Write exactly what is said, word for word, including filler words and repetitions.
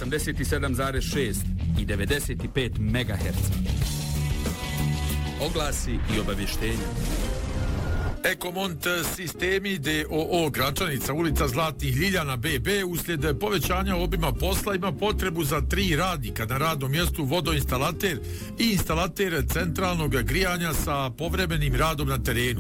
osamdeset sedam zarez šest i devedeset pet megaherca. Oglasi i obavještenja. Ekomont sistemi d o o Gračanica, ulica Zlatnih Ljiljana B B, uslijed povećanja obima posla ima potrebu za tri radnika na radnom mjestu vodoinstalater i instalater centralnog grijanja sa povremenim radom na terenu.